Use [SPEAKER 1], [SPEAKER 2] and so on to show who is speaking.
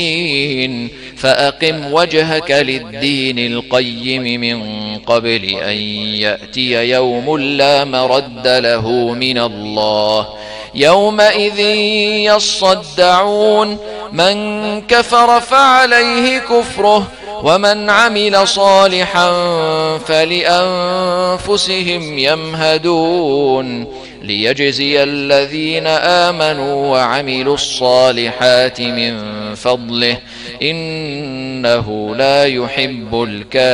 [SPEAKER 1] فأقم وجهك للدين القيم من قبل أن يأتي يوم لا مرد له من الله يومئذ يصدعون من كفر فعليه كفره ومن عمل صالحا فلأنفسهم يمهدون ليجزي الذين آمنوا وعملوا الصالحات من فضله إنه لا يحب الكافرين.